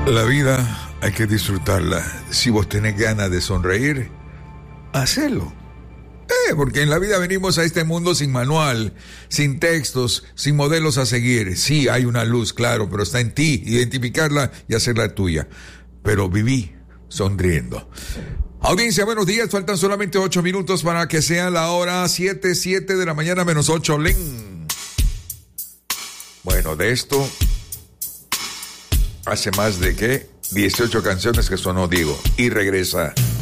La vida hay que disfrutarla. Si vos tenés ganas de sonreír, hacelo. Porque en la vida venimos a este mundo sin manual, sin textos, sin modelos a seguir. Sí, hay una luz, claro, pero está en ti, identificarla y hacerla tuya. Pero viví sonriendo. Audiencia, buenos días. Faltan solamente 8 minutos para que sea la hora 7 de la mañana menos 8. Bueno, de esto hace más de 18 canciones que sonó Diego. Y regresa.